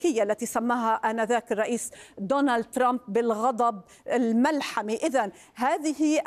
التي سماها آنذاك الرئيس دونالد ترامب بالغضب الملحمي. إذن هذه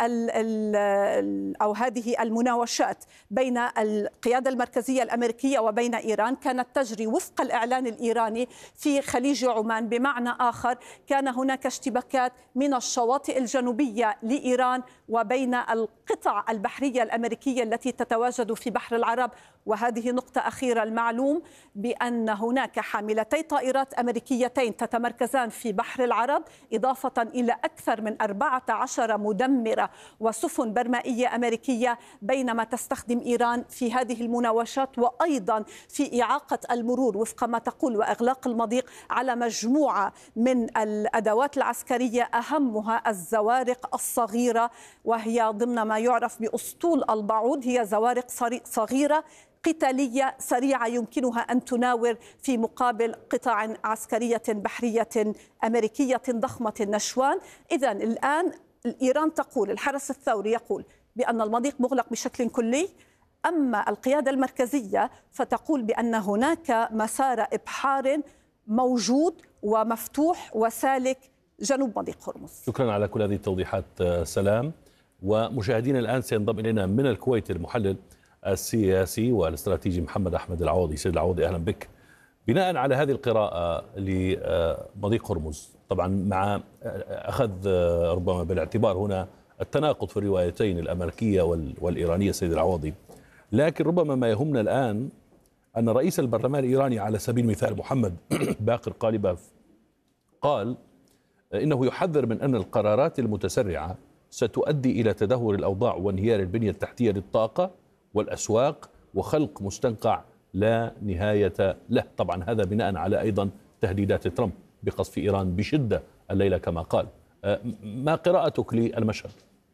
هذه المناوشات بين القيادة المركزية الأمريكية وبين إيران كانت تجري وفق الإعلان الإيراني في خليج عمان. بمعنى آخر، كان هناك اشتباكات من الشواطئ الجنوبية لإيران وبين القطع البحرية الأمريكية التي تتواجد في بحر العرب. وهذه نقطة أخيرة، المعلوم بأن هناك حاملتي طائرات أمريكيتين تتمركزان في بحر العرب، إضافة إلى أكثر من 14 مدمرة وسفن برمائية أمريكية، بينما تستخدم إيران في هذه المناوشات وأيضا في إعاقة المرور وفق ما تقول وإغلاق المضيق على مجموعة من الأدوات العسكرية، أهمها الزوارق الصغيرة، وهي ضمن ما يعرف بأسطول البعوض. هي زوارق صغيرة قتالية سريعة يمكنها أن تناور في مقابل قطع عسكرية بحرية أمريكية ضخمة النشوان. إذن الآن إيران تقول، الحرس الثوري يقول بأن المضيق مغلق بشكل كلي، أما القيادة المركزية فتقول بأن هناك مسار إبحار موجود ومفتوح وسالك جنوب مضيق هرمز. شكرا على كل هذه التوضيحات سلام. ومشاهدينا الآن سينضم إلينا من الكويت المحلل السياسي والاستراتيجي محمد أحمد العوضي. سيد العوضي، أهلا بك. بناء على هذه القراءة لمضيق هرمز، طبعا مع أخذ ربما بالاعتبار هنا التناقض في الروايتين الأمريكية والإيرانية سيد العوضي، لكن ربما ما يهمنا الآن أن رئيس البرلمان الإيراني على سبيل المثال محمد باقر قالباف قال إنه يحذر من أن القرارات المتسرعة ستؤدي إلى تدهور الأوضاع وانهيار البنية التحتية للطاقة والأسواق وخلق مستنقع لا نهاية له. طبعا هذا بناء على أيضا تهديدات ترامب بقصف إيران بشدة الليلة كما قال. ما قراءتك للمشهد؟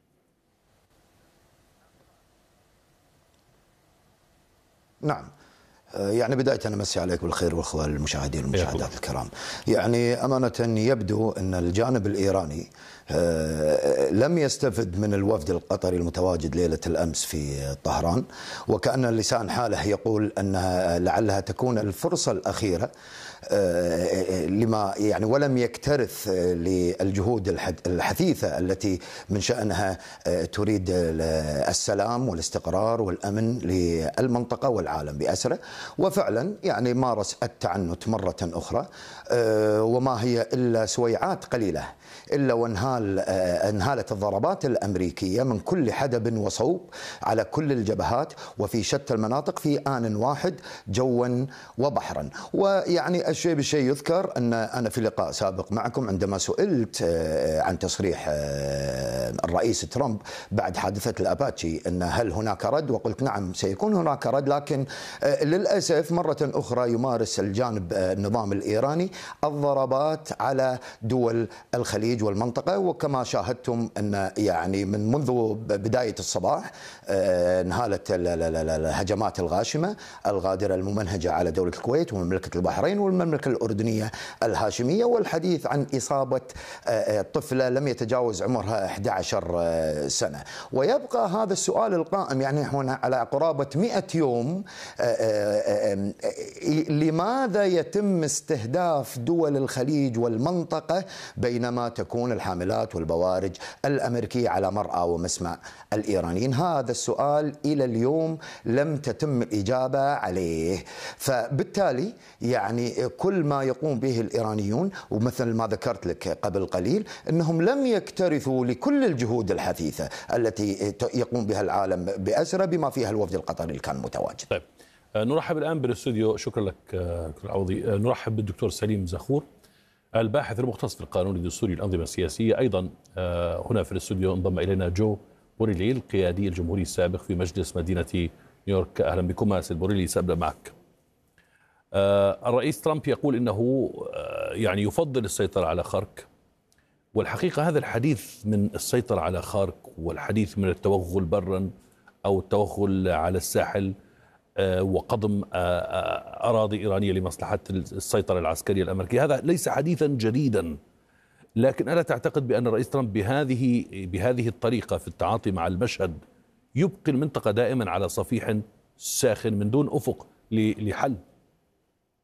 نعم، يعني بداية أنا أمسي عليكم بالخير والأخوة المشاهدين والمشاهدات الكرام. يعني أمانة يبدو أن الجانب الإيراني لم يستفد من الوفد القطري المتواجد ليلة الأمس في طهران، وكأن لسان حاله يقول أنها لعلها تكون الفرصة الأخيرة لما يعني، ولم يكترث للجهود الحثيثة التي من شأنها تريد السلام والاستقرار والأمن للمنطقة والعالم بأسره. وفعلا يعني مارس التعنت مرة أخرى، وما هي إلا سويعات قليلة إلا وانهالت الضربات الأمريكية من كل حدب وصوب على كل الجبهات وفي شتى المناطق في آن واحد جوا وبحرا. ويعني الشيء بالشيء يذكر أن أنا في لقاء سابق معكم عندما سئلت عن تصريح الرئيس ترامب بعد حادثة الأباتشي أن هل هناك رد، وقلت نعم سيكون هناك رد، لكن للأسف مرة أخرى يمارس الجانب النظام الإيراني الضربات على دول الخليج والمنطقة. وكما شاهدتم أن يعني منذ بداية الصباح انهالت الهجمات الغاشمة الغادرة الممنهجة على دولة الكويت ومملكة البحرين والمملكة الأردنية الهاشمية، والحديث عن إصابة طفلة لم يتجاوز عمرها 11 سنة. ويبقى هذا السؤال القائم، يعني هنا على قرابة 100 يوم لماذا يتم استهداف دول الخليج والمنطقة بينما تكون الحاملات والبوارج الأمريكية على مرأى ومسمع الإيرانيين؟ هذا السؤال إلى اليوم لم تتم الإجابة عليه. فبالتالي يعني كل ما يقوم به الإيرانيون، ومثل ما ذكرت لك قبل قليل، أنهم لم يكترثوا لكل الجهود الحثيثة التي يقوم بها العالم بأسره بما فيها الوفد القطري اللي كان متواجد. طيب نرحب الآن بالاستوديو، شكرا لك دكتور عوضي، نرحب بالدكتور سليم زخور الباحث المختص في القانون الدستوري الأنظمة السياسية. أيضا هنا في الاستوديو انضم إلينا جو بوريلي القيادي الجمهوري السابق في مجلس مدينة نيويورك. أهلا بكم سيد بوريلي. سأبدأ معك. الرئيس ترامب يقول إنه يعني يفضل السيطرة على خارك، والحقيقة هذا الحديث من السيطرة على خارك والحديث من التوغل برا أو التوغل على الساحل وقضم أراضي إيرانية لمصلحة السيطرة العسكرية الأمريكية، هذا ليس حديثا جديدا، لكن ألا تعتقد بأن الرئيس ترامب بهذه الطريقة في التعاطي مع المشهد يبقي المنطقة دائما على صفيح ساخن من دون أفق لحل؟